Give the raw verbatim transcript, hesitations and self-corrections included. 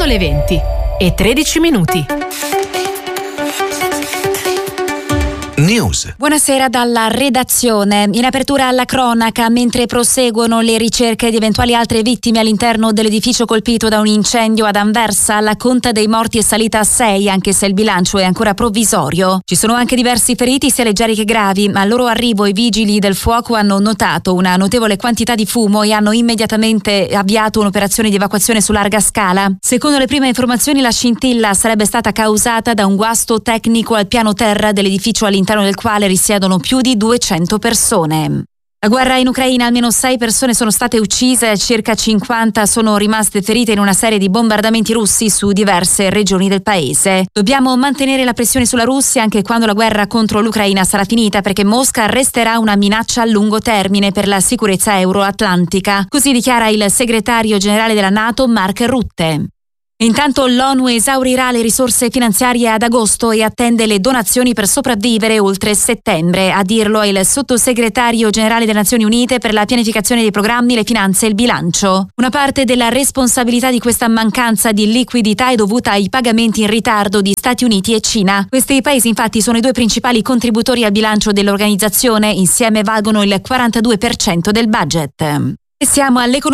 Sono le venti e tredici minuti. News. Buonasera dalla redazione. In apertura alla cronaca, mentre proseguono le ricerche di eventuali altre vittime all'interno dell'edificio colpito da un incendio ad Anversa, la conta dei morti è salita a sei, anche se il bilancio è ancora provvisorio. Ci sono anche diversi feriti, sia leggeri che gravi, ma al loro arrivo i vigili del fuoco hanno notato una notevole quantità di fumo e hanno immediatamente avviato un'operazione di evacuazione su larga scala. Secondo le prime informazioni, la scintilla sarebbe stata causata da un guasto tecnico al piano terra dell'edificio all'interno del quale risiedono più di duecento persone. La guerra in Ucraina, almeno sei persone sono state uccise, circa cinquanta sono rimaste ferite in una serie di bombardamenti russi su diverse regioni del paese. Dobbiamo mantenere la pressione sulla Russia anche quando la guerra contro l'Ucraina sarà finita, perché Mosca resterà una minaccia a lungo termine per la sicurezza euroatlantica. Così dichiara il segretario generale della NATO Mark Rutte. Intanto l'ONU esaurirà le risorse finanziarie ad agosto e attende le donazioni per sopravvivere oltre settembre. A dirlo è il sottosegretario generale delle Nazioni Unite per la pianificazione dei programmi, le finanze e il bilancio. Una parte della responsabilità di questa mancanza di liquidità è dovuta ai pagamenti in ritardo di Stati Uniti e Cina. Questi paesi infatti sono i due principali contributori al bilancio dell'organizzazione, insieme valgono il quarantadue per cento del budget. E siamo all'economia.